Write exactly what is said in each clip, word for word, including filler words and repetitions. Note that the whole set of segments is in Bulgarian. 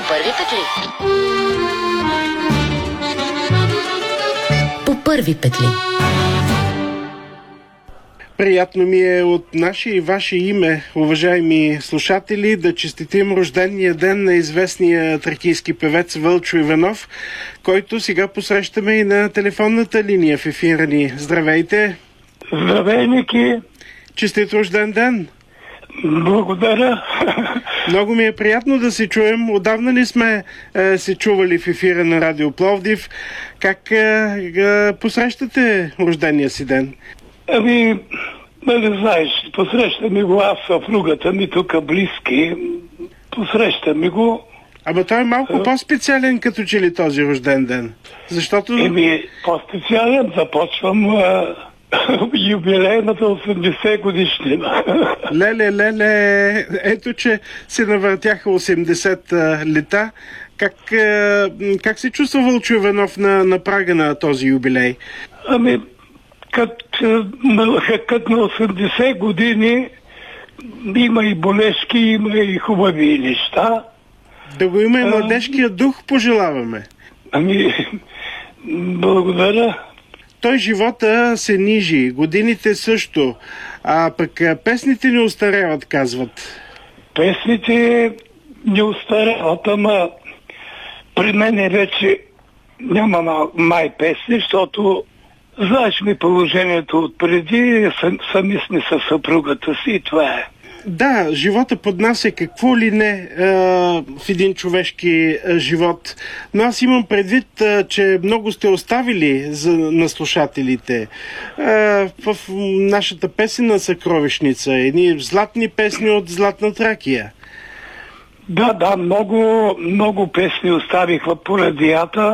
първи петли. По първи петли. Приятно ми е от наше и ваше име, уважаеми слушатели, да честитим рождения ден на известния тракийски певец Вълчо Иванов, който сега посрещаме и на телефонната линия в ефира ни. Здравейте! Здравей, Ники! Честит рожден ден! Благодаря! Много ми е приятно да се чуем. Отдавна ли сме е, се чували в ефира на Радио Пловдив? Как е, е, посрещате рождения си ден? Ами, нали знаеш, посрещаме го аз, съпругата ми тук близки. Посрещаме го. Ама той е малко а... по-специален като че ли този рожден ден. Защото... Еми, по-специален започвам а, юбилейната осемдесет годишнина. Леле, леле, ето че се навъртяха осемдесет а, лета. Как, а, как се чувства Вълчо Иванов на, на прага на този юбилей? Ами, като на, кът на осемдесет години има и болешки, има и хубави неща. Да го има и младежкия дух, пожелаваме. Ами, благодаря. Той живота се нижи, годините също, а пък песните не остаряват, казват. Песните не остаряват, ама при мен вече няма май песни, защото знаеш ми положението отпреди, сами сме със съпругата си и това е. Да, живота поднася какво ли не е, в един човешки е, живот. Но аз имам предвид, е, че много сте оставили за, на слушателите. Е, в нашата песена Съкровищница, едни златни песни от Златна Тракия. Да, да, много, много песни оставих в порадията,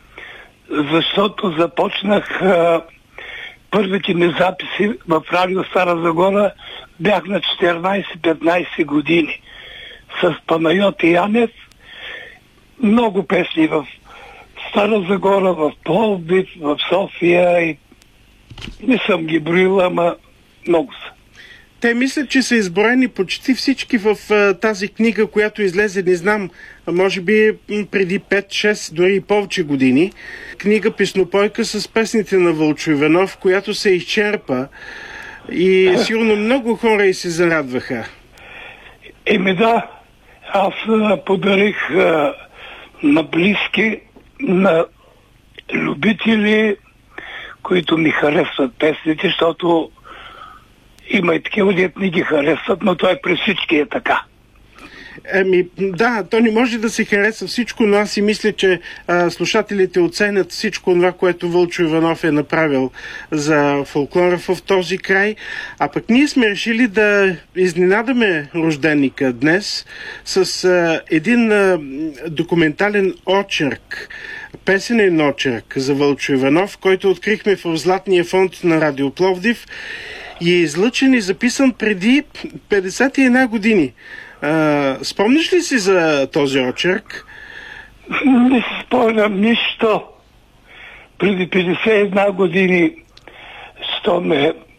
защото започнах а, първите ми записи в Радио Стара Загора, бях на четиринайсет-петнайсет години с Панайот Янев. Много песни в Стара Загора, в Пловдив, в София и не съм ги броила, ама много са. Те мислят, че са изброени почти всички в а, тази книга, която излезе, не знам, може би преди пет-шест, дори и повече години. Книга Песнопойка с песните на Вълчо Иванов, която се изчерпа и сигурно много хора и се зарадваха. Еми да, аз а, подарих а, на близки, на любители, които ми харесват песните, защото има и такива, дет не ги харесват, но той при всички е така. Еми, да, то не може да се хареса всичко, но аз си мисля, че а, слушателите оценят всичко това, което Вълчо Иванов е направил за фолклора в този край. А пък ние сме решили да изненадаме рожденика днес с а, един а, документален очерк, песенен очерк за Вълчо Иванов, който открихме в Златния фонд на Радио Пловдив и е излъчен и записан преди петдесет и една години. А, спомниш ли си за този очерк? Не си спомням нищо. Преди петдесет и една години, що ме